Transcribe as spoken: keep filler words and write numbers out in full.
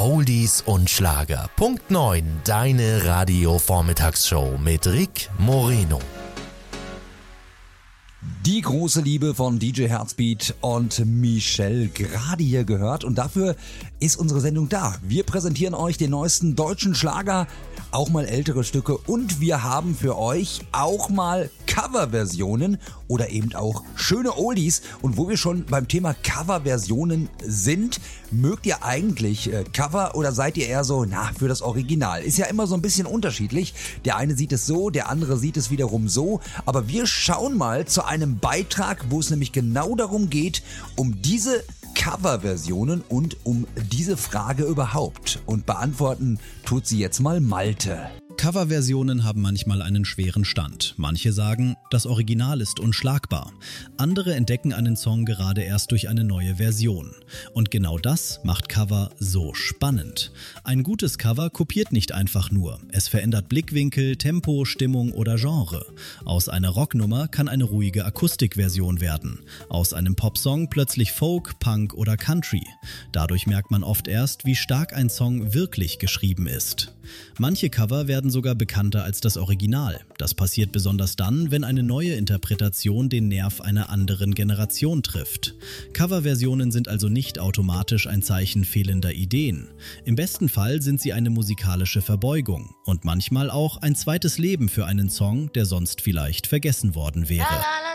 Oldies und Schlager. Punkt neun, deine Radio-Vormittagsshow mit Rick Moreno. Die große Liebe von D J Herzbeat und Michelle gerade hier gehört und dafür ist unsere Sendung da. Wir präsentieren euch den neuesten deutschen Schlager, auch mal ältere Stücke und wir haben für euch auch mal Coverversionen oder eben auch schöne Oldies. Und wo wir schon beim Thema Coverversionen sind, mögt ihr eigentlich äh, Cover oder seid ihr eher so, na, für das Original? Ist ja immer so ein bisschen unterschiedlich. Der eine sieht es so, der andere sieht es wiederum so. Aber wir schauen mal zu einem Beitrag, wo es nämlich genau darum geht, um diese Coverversionen und um diese Frage überhaupt. Und beantworten tut sie jetzt mal Malte. Coverversionen haben manchmal einen schweren Stand. Manche sagen, das Original ist unschlagbar. Andere entdecken einen Song gerade erst durch eine neue Version. Und genau das macht Cover so spannend. Ein gutes Cover kopiert nicht einfach nur. Es verändert Blickwinkel, Tempo, Stimmung oder Genre. Aus einer Rocknummer kann eine ruhige Akustikversion werden. Aus einem Popsong plötzlich Folk, Punk oder Country. Dadurch merkt man oft erst, wie stark ein Song wirklich geschrieben ist. Manche Cover werden sogar bekannter als das Original. Das passiert besonders dann, wenn eine neue Interpretation den Nerv einer anderen Generation trifft. Coverversionen sind also nicht automatisch ein Zeichen fehlender Ideen. Im besten Fall sind sie eine musikalische Verbeugung und manchmal auch ein zweites Leben für einen Song, der sonst vielleicht vergessen worden wäre.